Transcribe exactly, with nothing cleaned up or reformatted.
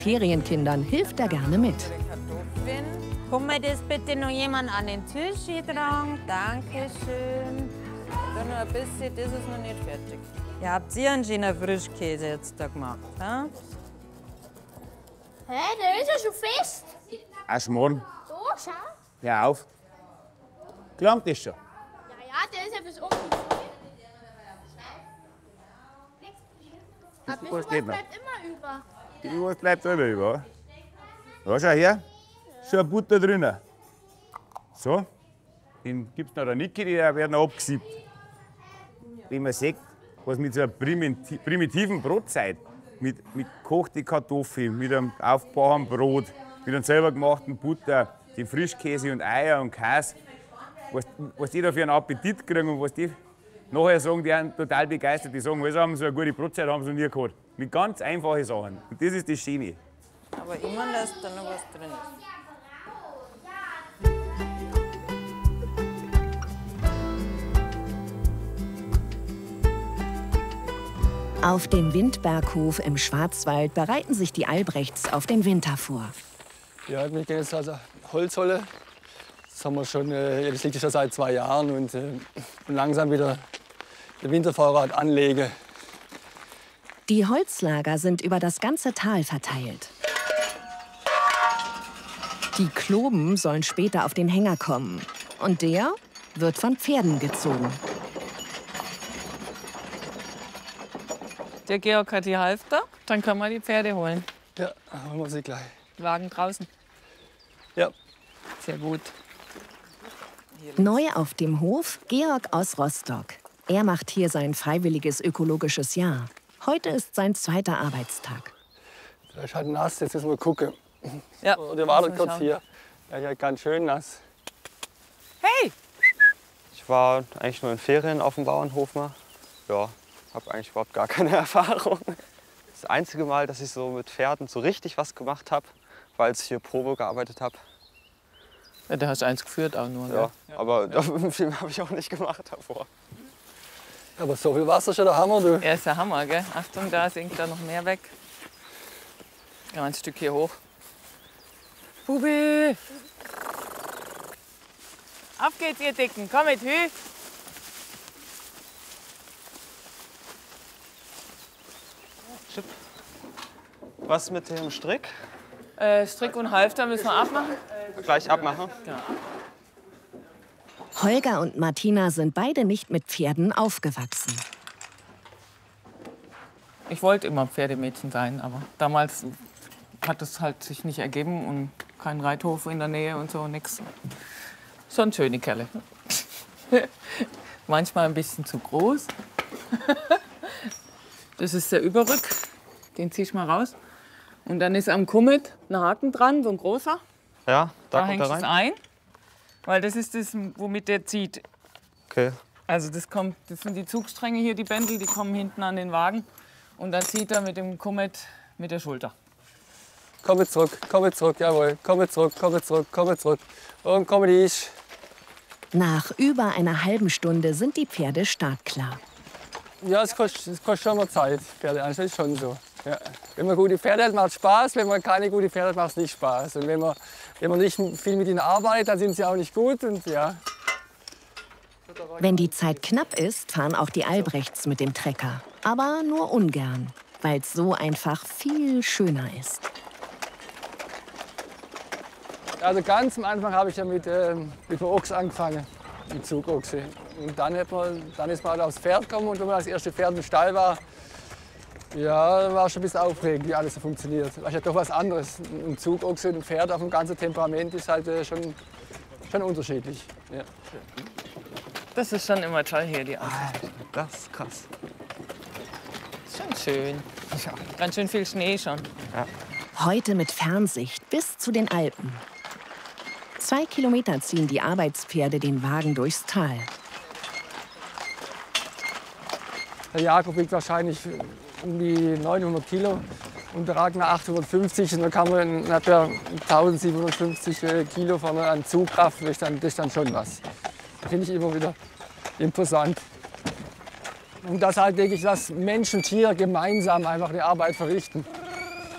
Ferienkindern hilft er gerne mit. Kommt mir das bitte noch jemand an den Tisch getragen? Dankeschön. Dann noch ein bisschen, das ist noch nicht fertig. Ja, habt ihr einen schönen Frischkäse jetzt da gemacht? Ha? Hä, der ist ja schon fest. Erst morgen. So, schau. Hör auf. Gelangt ist schon. Ja, ja, der ist ja bis oben voll. Aber ein bisschen was geht noch. bleibt immer über. Irgendwas bleibt immer über. Ja, schau her. Schon eine Butter drin. So. Den gibt's noch der Niki, die werden noch abgesiebt. Wenn man sieht, was mit so einer primitiven Brotzeit, mit, mit gekochten Kartoffeln, mit einem aufgebauten Brot, mit einem selber gemachten Butter, den Frischkäse und Eier und Käse, was, was die da für einen Appetit kriegen und was die nachher sagen, die sind total begeistert. Die sagen, also haben so eine gute Brotzeit haben sie noch nie gehabt. Mit ganz einfachen Sachen. Und das ist das Schöne. Aber immer, dass da noch was drin ist. Auf dem Windberghof im Schwarzwald bereiten sich die Albrechts auf den Winter vor. Ja, wir gehen jetzt also Holzholle. Das haben wir schon, äh, das liegt schon seit zwei Jahren und äh, langsam wieder den Wintervorrat anlegen. Die Holzlager sind über das ganze Tal verteilt. Die Kloben sollen später auf den Hänger kommen. Und der wird von Pferden gezogen. Der Georg hat die Halfter, dann können wir die Pferde holen. Ja, holen wir sie gleich. Wagen draußen. Ja. Sehr gut. Neu auf dem Hof Georg aus Rostock. Er macht hier sein freiwilliges ökologisches Jahr. Heute ist sein zweiter Arbeitstag. Da ist halt nass, jetzt müssen wir gucken. Ja, oh, der wartet kurz schauen. hier. Ja, ja, ganz schön nass. Hey! Ich war eigentlich nur in Ferien auf dem Bauernhof mal. Ja, habe eigentlich überhaupt gar keine Erfahrung. Das einzige Mal, dass ich so mit Pferden so richtig was gemacht habe, war, als ich hier Probe gearbeitet habe. Ja, da hast du eins geführt auch nur. Ja, Ja. aber ja. Viel habe ich auch nicht gemacht davor. Aber so viel Wasser schon der Hammer, du. Er ist der Hammer, gell? Achtung, da sinkt da noch mehr weg. Ja, ein Stück hier hoch. Bubi! Auf geht's, ihr Dicken. Komm mit, Hü! Was mit dem Strick? Äh, Strick und Halfter müssen wir abmachen. Gleich abmachen? Ja. Holger und Martina sind beide nicht mit Pferden aufgewachsen. Ich wollte immer Pferdemädchen sein, aber damals hat es halt sich nicht ergeben und kein Reithof in der Nähe und so, nix. Schon schöne Kerle. Manchmal ein bisschen zu groß. Das ist der Überrück, den zieh ich mal raus. Und dann ist am Kummet ein Haken dran, so ein großer. Ja, da, Da kommt hängt er es rein. ein, weil das ist das, womit der zieht. Okay. Also das, kommt, das sind die Zugstränge hier, die Bändel, die kommen hinten an den Wagen. Und dann zieht er mit dem Kummet mit der Schulter. Komm zurück, komm zurück, jawohl. Komm zurück, komm zurück, komm zurück. Und komm die ich. Nach über einer halben Stunde sind die Pferde startklar. Ja, es kostet, es kostet schon mal Zeit, Pferde. Das ist schon so. Ja. Wenn man gute Pferde hat, macht es Spaß. Wenn man keine gute Pferde hat, macht es nicht Spaß. Und wenn man, wenn man nicht viel mit ihnen arbeitet, dann sind sie auch nicht gut. Und, ja. Wenn die Zeit knapp ist, fahren auch die Albrechts mit dem Trecker. Aber nur ungern, weil es so einfach viel schöner ist. Also ganz am Anfang habe ich ja mit, äh, mit dem Ochs angefangen, mit Zugochse. Und dann, hat man, dann ist man halt aufs Pferd gekommen und wenn man das erste Pferd im Stall war, ja, war schon ein bisschen aufregend, wie alles so funktioniert. Das ist ja doch was anderes. Ein Zugochse und ein Pferd auf dem ganzen Temperament ist halt äh, schon, schon unterschiedlich. Ja. Das ist schon immer toll hier, die Aussicht. Das ist krass. Ist schon schön. Ganz schön viel Schnee schon. Ja. Heute mit Fernsicht bis zu den Alpen. Zwei Kilometer ziehen die Arbeitspferde den Wagen durchs Tal. Der Jakob wiegt wahrscheinlich um die neunhundert Kilo und der Ragnar achthundertfünfzig. Und dann kann man etwa eintausendsiebenhundertfünfzig Kilo vorne an Zugkraft. Das ist dann, das ist dann schon was. Das finde ich immer wieder imposant. Und das halt, denke ich, dass Mensch und Tier gemeinsam einfach die Arbeit verrichten.